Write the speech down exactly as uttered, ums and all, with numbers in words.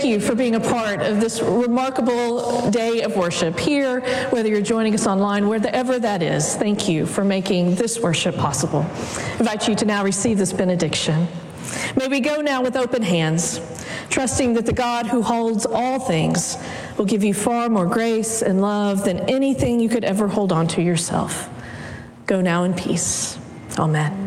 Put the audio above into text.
you for being a part of this remarkable day of worship here, whether you're joining us online, wherever that is. Thank you for making this worship possible. I invite you to now receive this benediction. May we go now with open hands, trusting that the God who holds all things will give you far more grace and love than anything you could ever hold on to yourself. Go now in peace. Amen.